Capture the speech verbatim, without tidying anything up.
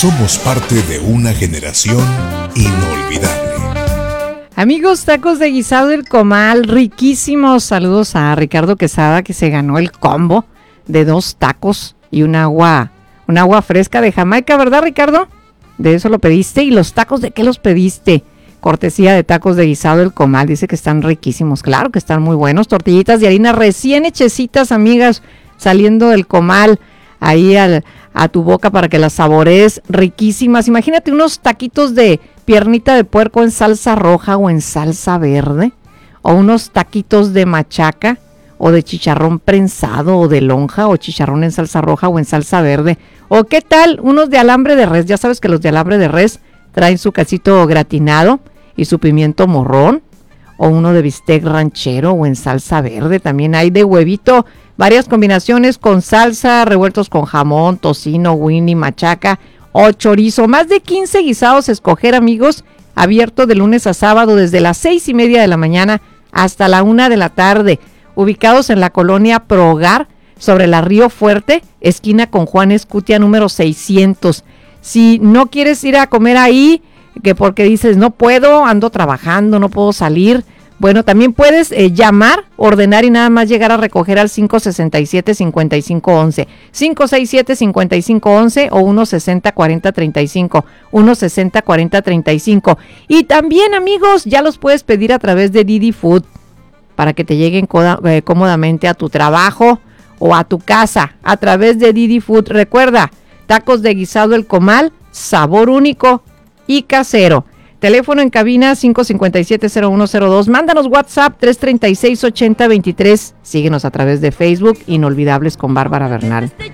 Somos parte de una generación inolvidable. Amigos, tacos de guisado El Comal, riquísimos. Saludos a Ricardo Quesada, que se ganó el combo de dos tacos y un agua, un agua fresca de Jamaica, ¿verdad, Ricardo? De eso lo pediste. ¿Y los tacos de qué los pediste? Cortesía de Tacos de Guisado El Comal. Dice que están riquísimos. Claro que están muy buenos. Tortillitas de harina recién hechecitas, amigas, saliendo del comal ahí al, a tu boca para que las saborees, riquísimas. Imagínate unos taquitos de piernita de puerco en salsa roja o en salsa verde, o unos taquitos de machaca o de chicharrón prensado o de lonja o chicharrón en salsa roja o en salsa verde. O qué tal unos de alambre de res. Ya sabes que los de alambre de res traen su quesito gratinado y su pimiento morrón, o uno de bistec ranchero o en salsa verde. También hay de huevito, varias combinaciones con salsa, revueltos con jamón, tocino, winnie, machaca o chorizo. Más de quince guisados a escoger, amigos. Abierto de lunes a sábado desde las seis y media de la mañana hasta la una de la tarde. Ubicados en la colonia Prohogar, sobre la Río Fuerte, esquina con Juan Escutia número seiscientos. Si no quieres ir a comer ahí, que porque dices no puedo, ando trabajando, no puedo salir, bueno, también puedes eh, llamar, ordenar y nada más llegar a recoger al cinco sesenta y siete, cincuenta y cinco once, cinco sesenta y siete, cincuenta y cinco once o uno sesenta, cuarenta, treinta y cinco, uno sesenta, cuarenta, treinta y cinco. Y también, amigos, ya los puedes pedir a través de Didi Food para que te lleguen coda, eh, cómodamente a tu trabajo o a tu casa a través de Didi Food. Recuerda, tacos de guisado El Comal, sabor único y casero. Teléfono en cabina cinco cinco siete, cero uno cero dos. Mándanos WhatsApp tres tres seis, ochenta veintitrés. Síguenos a través de Facebook, Inolvidables con Bárbara Bernal.